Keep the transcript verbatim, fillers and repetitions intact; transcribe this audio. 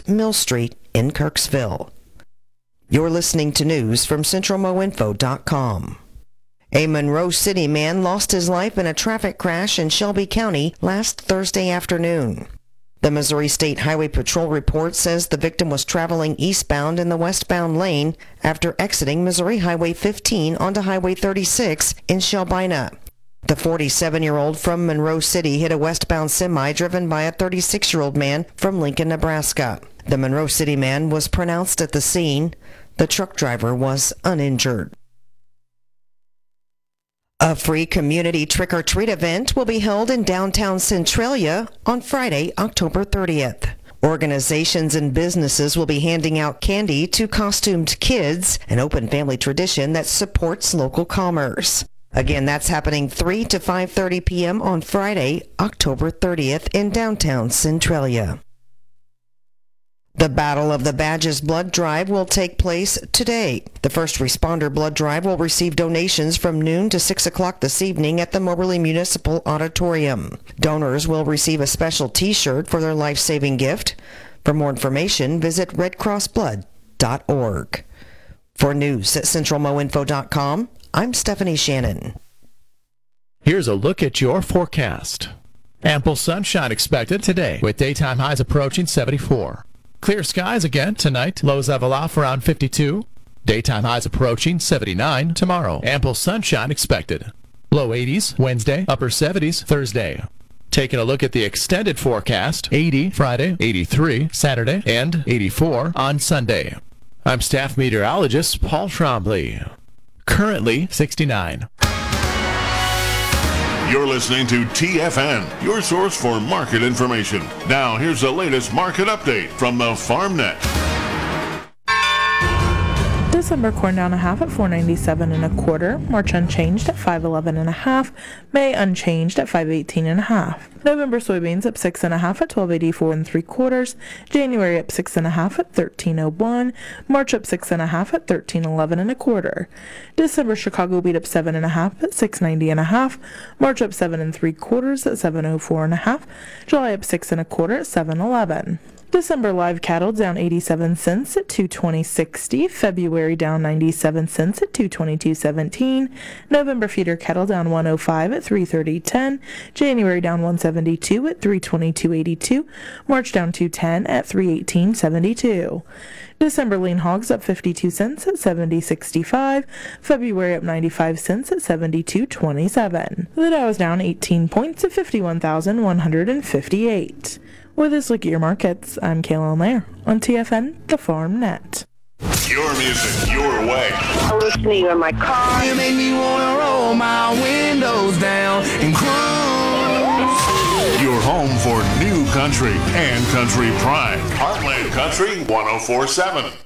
East Mill Street in Kirksville. You're listening to news from Central Mo Info dot com. A Monroe City man lost his life in a traffic crash in Shelby County last Thursday afternoon. The Missouri State Highway Patrol report says the victim was traveling eastbound in the westbound lane after exiting Missouri Highway fifteen onto Highway thirty-six in Shelbina. The forty-seven-year-old from Monroe City hit a westbound semi driven by a thirty-six-year-old man from Lincoln, Nebraska. The Monroe City man was pronounced at the scene. The truck driver was uninjured. A free community trick-or-treat event will be held in downtown Centralia on Friday, October thirtieth. Organizations and businesses will be handing out candy to costumed kids, an open family tradition that supports local commerce. Again, that's happening three to five thirty p.m. on Friday, October thirtieth in downtown Centralia. The Battle of the Badges blood drive will take place today. The first responder blood drive will receive donations from noon to six o'clock this evening at the Moberly Municipal Auditorium. Donors will receive a special t-shirt for their life-saving gift. For more information, visit red cross blood dot org. For news at Central Mo Info dot com, I'm Stephanie Shannon. Here's a look at your forecast. Ample sunshine expected today with daytime highs approaching seventy-four. Clear skies again tonight. Lows level off around fifty-two. Daytime highs approaching seventy-nine tomorrow. Ample sunshine expected. Low eighties Wednesday, upper seventies Thursday. Taking a look at the extended forecast, eighty Friday, eighty-three Saturday, and eighty-four on Sunday. I'm staff meteorologist Paul Trombley. Currently sixty-nine. You're listening to T F N, your source for market information. Now, here's the latest market update from the FarmNet. December corn down a half at four ninety-seven and a quarter. March unchanged at five eleven and a half. May unchanged at five eighteen and a half. November soybeans up six and a half at twelve eighty-four and three quarters. January up six and a half at thirteen oh one. March up six and a half at thirteen eleven and a quarter. December Chicago wheat up seven and a half at six ninety and a half. March up seven and three quarters at seven oh four and a half. July up six and a quarter at seven eleven. December live cattle down eighty-seven cents at two twenty sixty. February down ninety-seven cents at two twenty-two seventeen. November feeder cattle down one oh five at three thirty ten. January down one seventy-two at three twenty-two eighty-two. March down two ten at three eighteen seventy-two. December lean hogs up fifty-two cents at seventy sixty-five. February up ninety-five cents at seventy-two twenty-seven. The Dow is down eighteen points at fifty-one thousand one hundred fifty-eight. With this look at your markets, I'm Kayla Mayer on T F N, the Farm Net. Your music, your way. I'm listening in my car. You make me wanna roll my windows down and cruise. Your home for new country and country pride. Heartland Country one oh four point seven.